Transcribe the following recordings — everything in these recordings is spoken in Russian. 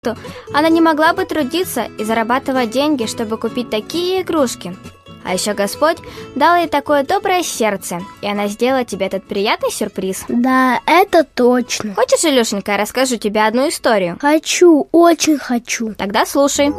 она не могла бы трудиться и зарабатывать деньги, чтобы купить такие игрушки. А еще Господь дал ей такое доброе сердце, и она сделала тебе этот приятный сюрприз. Да, это точно. Хочешь, Илюшенька, я расскажу тебе одну историю? Хочу, очень хочу. Тогда слушай.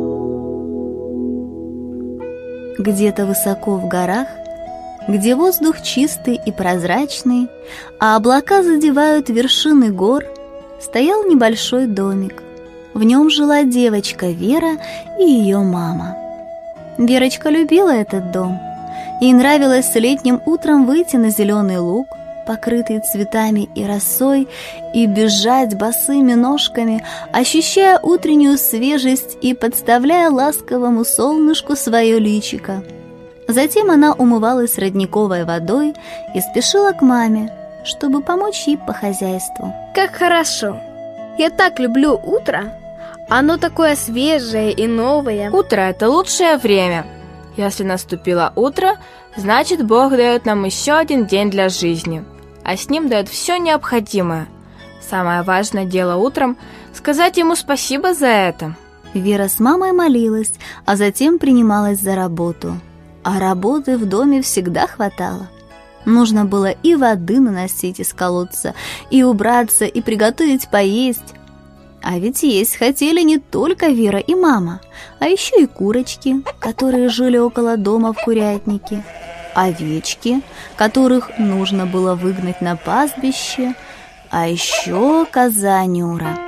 Где-то высоко в горах, где воздух чистый и прозрачный, а облака задевают вершины гор, стоял небольшой домик. В нем жила девочка Вера и ее мама. Верочка любила этот дом. Ей нравилось летним утром выйти на зеленый луг, покрытый цветами и росой, и бежать босыми ножками, ощущая утреннюю свежесть и подставляя ласковому солнышку свое личико. Затем она умывалась родниковой водой и спешила к маме, чтобы помочь ей по хозяйству. Как хорошо! Я так люблю утро! Оно такое свежее и новое. Утро – это лучшее время. Если наступило утро, значит, Бог дает нам еще один день для жизни, а с ним дает все необходимое. Самое важное дело утром – сказать ему спасибо за это. Вера с мамой молилась, а затем принималась за работу. А работы в доме всегда хватало. Нужно было и воды наносить из колодца, и убраться, и приготовить поесть. А ведь есть хотели не только Вера и мама, а еще и курочки, которые жили около дома в курятнике, овечки, которых нужно было выгнать на пастбище, а еще коза Нюра.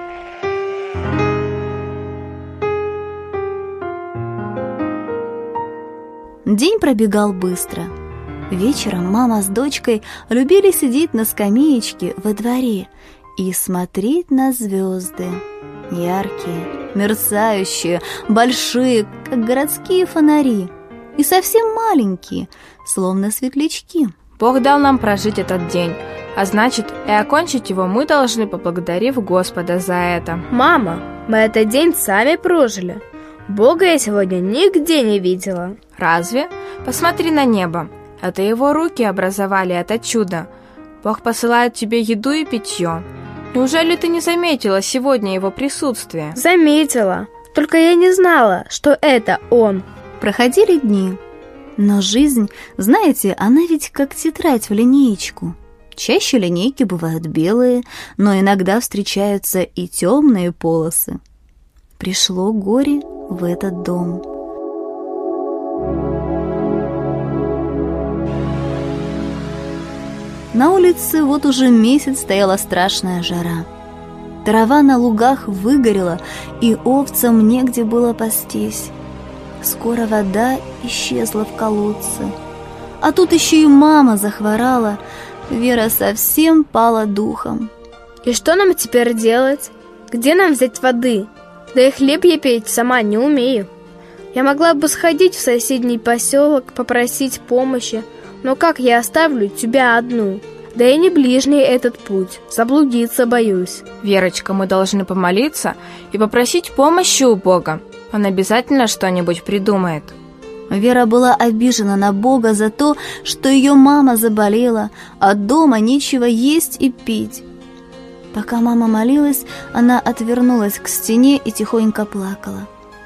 День пробегал быстро. Вечером мама с дочкой любили сидеть на скамеечке во дворе и смотреть на звезды. Яркие, мерцающие, большие, как городские фонари, и совсем маленькие, словно светлячки. Бог дал нам прожить этот день, а значит, и окончить его мы должны, поблагодарив Господа за это. Мама, мы этот день сами прожили. Бога я сегодня нигде не видела. Разве? Посмотри на небо. Это его руки образовали это чудо. Бог посылает тебе еду и питье. Неужели ты не заметила сегодня его присутствие? Заметила, только я не знала, что это он. Проходили дни, но жизнь, знаете, она ведь как тетрадь в линеечку. Чаще линейки бывают белые, но иногда встречаются и темные полосы. Пришло горе в этот дом. На улице вот уже месяц стояла страшная жара. Трава на лугах выгорела, и овцам негде было пастись. Скоро вода исчезла в колодце. А тут еще и мама захворала. Вера совсем пала духом. И что нам теперь делать? Где нам взять воды? Да и хлеб я печь сама не умею. Я могла бы сходить в соседний поселок, попросить помощи, но как я оставлю тебя одну? Да и не ближний этот путь, заблудиться боюсь. Верочка, мы должны помолиться и попросить помощи у Бога. Он обязательно что-нибудь придумает. Вера была обижена на Бога за то, что ее мама заболела, а дома нечего есть и пить. Пока мама молилась, она отвернулась к стене и тихонько плакала.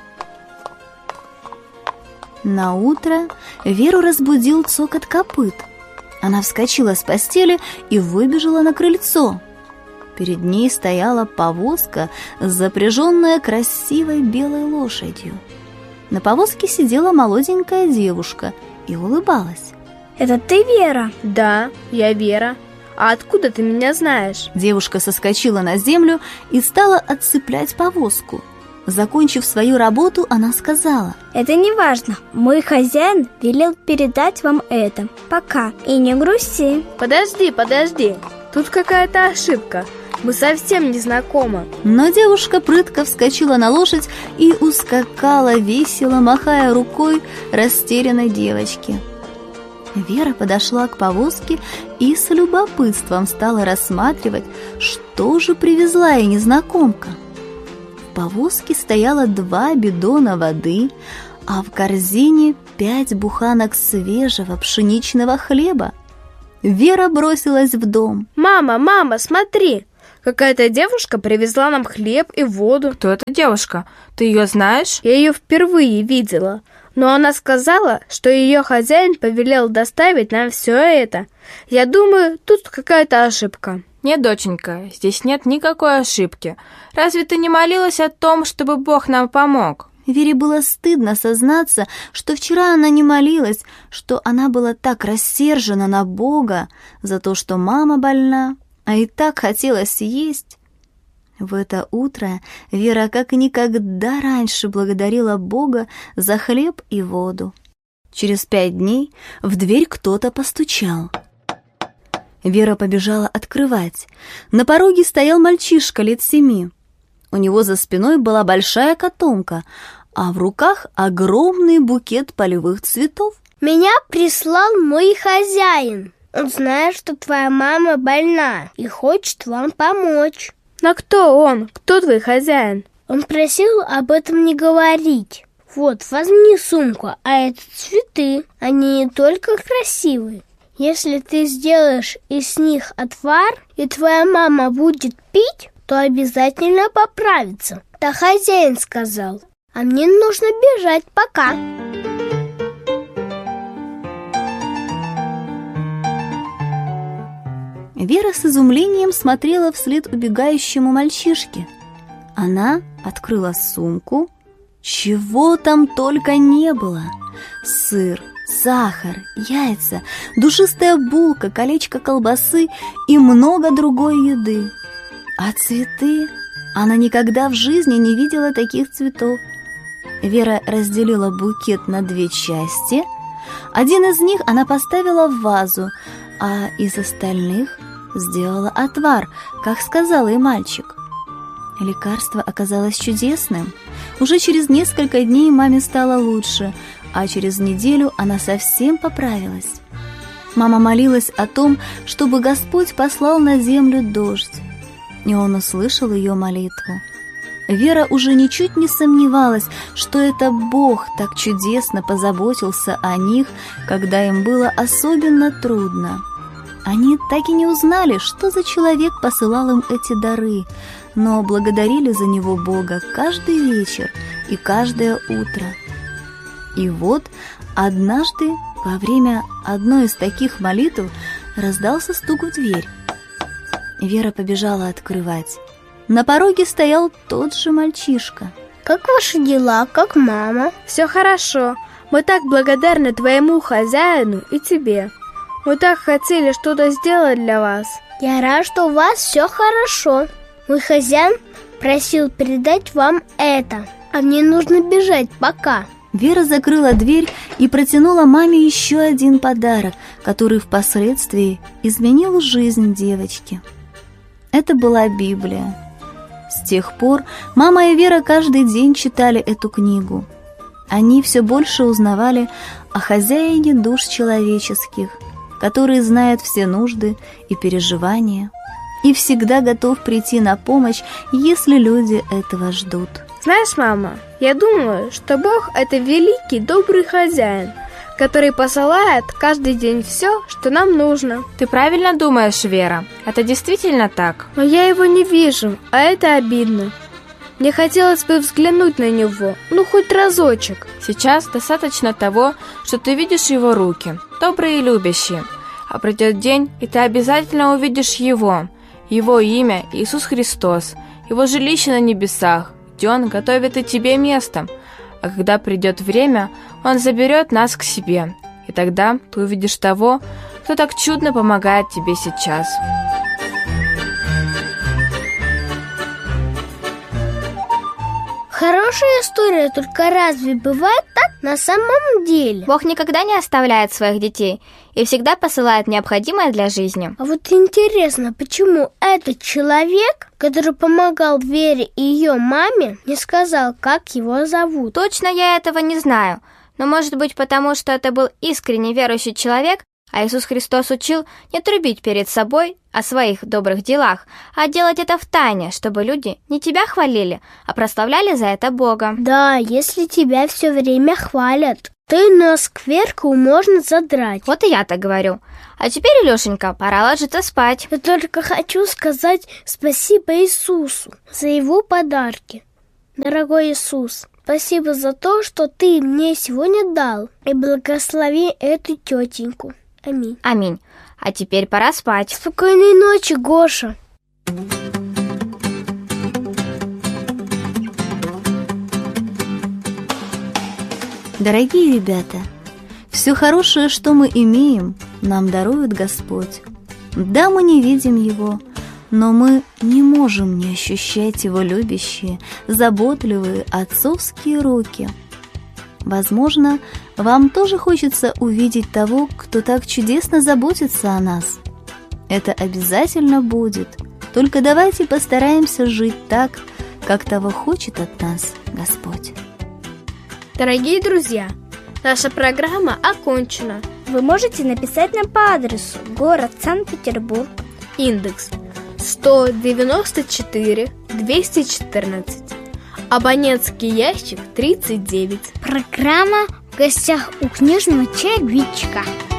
Наутро Веру разбудил цокот копыт. Она вскочила с постели и выбежала на крыльцо. Перед ней стояла повозка, запряженная красивой белой лошадью. На повозке сидела молоденькая девушка и улыбалась. Это ты, Вера? Да, я Вера. А откуда ты меня знаешь? Девушка соскочила на землю и стала отцеплять повозку. Закончив свою работу, она сказала: это не важно, мой хозяин велел передать вам это. Пока, и не грусти. Подожди, тут какая-то ошибка. Мы совсем не знакомы. Но девушка прытко вскочила на лошадь и ускакала, весело махая рукой растерянной девочке. Вера подошла к повозке и с любопытством стала рассматривать, что же привезла ей незнакомка. В повозке стояло 2 бидона воды, а в корзине 5 буханок свежего пшеничного хлеба. Вера бросилась в дом. Мама, смотри! Какая-то девушка привезла нам хлеб и воду. Кто эта девушка? Ты ее знаешь? Я ее впервые видела, но она сказала, что ее хозяин повелел доставить нам все это. Я думаю, тут какая-то ошибка. Нет, доченька, здесь нет никакой ошибки. Разве ты не молилась о том, чтобы Бог нам помог? Вере было стыдно сознаться, что вчера она не молилась, что она была так рассержена на Бога за то, что мама больна, а и так хотелось есть. В это утро Вера как никогда раньше благодарила Бога за хлеб и воду. Через 5 дней в дверь кто-то постучал. Вера побежала открывать. На пороге стоял мальчишка лет 7. У него за спиной была большая котомка, а в руках огромный букет полевых цветов. Меня прислал мой хозяин. Он знает, что твоя мама больна и хочет вам помочь. Но кто он? Кто твой хозяин? Он просил об этом не говорить. Вот, возьми сумку, а это цветы. Они не только красивые. Если ты сделаешь из них отвар, и твоя мама будет пить, то обязательно поправится. Так хозяин сказал. А мне нужно бежать, пока. Вера с изумлением смотрела вслед убегающему мальчишке. Она открыла сумку. Чего там только не было. Сыр, сахар, яйца, душистая булка, колечко колбасы и много другой еды. А цветы? Она никогда в жизни не видела таких цветов. Вера разделила букет на 2 части. Один из них она поставила в вазу, а из остальных сделала отвар, как сказал ей мальчик. Лекарство оказалось чудесным. Уже через несколько дней маме стало лучше, а через неделю она совсем поправилась. Мама молилась о том, чтобы Господь послал на землю дождь, и Он услышал ее молитву. Вера уже ничуть не сомневалась, что это Бог так чудесно позаботился о них, когда им было особенно трудно. Они так и не узнали, что за человек посылал им эти дары, но благодарили за него Бога каждый вечер и каждое утро. И вот однажды во время одной из таких молитв раздался стук в дверь. Вера побежала открывать. На пороге стоял тот же мальчишка. Как ваши дела, как мама? Все хорошо. Мы так благодарны твоему хозяину и тебе. Мы так хотели что-то сделать для вас. Я рад, что у вас все хорошо. Мой хозяин просил передать вам это, а мне нужно бежать, пока. Вера закрыла дверь и протянула маме еще один подарок, который впоследствии изменил жизнь девочки. Это была Библия. С тех пор мама и Вера каждый день читали эту книгу. Они все больше узнавали о хозяине душ человеческих, который знает все нужды и переживания и всегда готов прийти на помощь, если люди этого ждут. Знаешь, мама, я думаю, что Бог – это великий, добрый хозяин, который посылает каждый день все, что нам нужно. Ты правильно думаешь, Вера. Это действительно так. Но я его не вижу, а это обидно. Мне хотелось бы взглянуть на него, хоть разочек. Сейчас достаточно того, что ты видишь его руки, добрые и любящие. А придет день, и ты обязательно увидишь его. Его имя – Иисус Христос, его жилище на небесах, где Он готовит и тебе место. А когда придет время, Он заберет нас к себе. И тогда ты увидишь того, кто так чудно помогает тебе сейчас. Хорошая история, только разве бывает так на самом деле? Бог никогда не оставляет своих детей и всегда посылает необходимое для жизни. А вот интересно, почему этот человек, который помогал Вере и ее маме, не сказал, как его зовут? Точно я этого не знаю, но может быть потому, что это был искренне верующий человек, а Иисус Христос учил не трубить перед собой о своих добрых делах, а делать это в тайне, чтобы люди не тебя хвалили, а прославляли за это Бога. Да, если тебя все время хвалят, то и на скверку можно задрать. Вот и я так говорю. А теперь, Илюшенька, пора ложиться спать. Я только хочу сказать спасибо Иисусу за его подарки. Дорогой Иисус, спасибо за то, что ты мне сегодня дал. И благослови эту тетеньку. Аминь. Аминь. А теперь пора спать. Спокойной ночи, Гоша. Дорогие ребята, все хорошее, что мы имеем, нам дарует Господь. Да, мы не видим Его, но мы не можем не ощущать Его любящие, заботливые отцовские руки. Возможно, вам тоже хочется увидеть того, кто так чудесно заботится о нас. Это обязательно будет, только давайте постараемся жить так, как того хочет от нас Господь. Дорогие друзья, наша программа окончена. Вы можете написать нам по адресу: город Санкт-Петербург, Индекс 194 214, абонентский ящик 39. Программа «В гостях у книжного чаевичка».